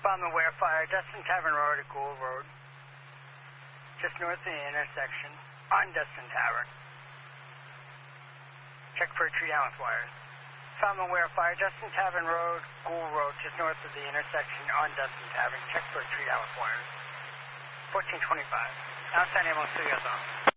Bomb aware fire, Dustin Tavern Road at Gould Road. Just north of the intersection on Dustin Tavern. Check for a tree down with wires. Bomb aware fire, Dustin Tavern Road, Gould Road, just north of the intersection on Dustin Tavern. Check for a tree down with wires. 1425. Outside ambulance to your zone.